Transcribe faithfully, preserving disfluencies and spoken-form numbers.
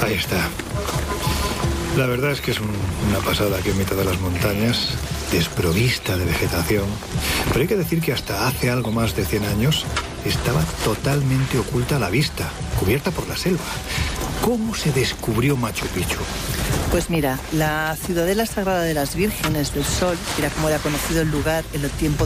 Ahí está. La verdad es que es un, una pasada aquí en mitad de las montañas, desprovista de vegetación. Pero hay que decir que hasta hace algo más de cien años estaba totalmente oculta a la vista, cubierta por la selva. ¿Cómo se descubrió Machu Picchu? Pues mira, la Ciudadela Sagrada de las Vírgenes del Sol era como era conocido el lugar en el tiempo